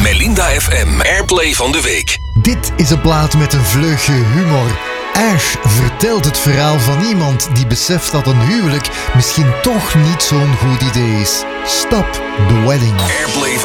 Melinda FM Airplay van de week. Dit is een plaat met een vleugje humor. Ash vertelt het verhaal van iemand die beseft dat een huwelijk misschien toch niet zo'n goed idee is. Stop the wedding. Airplay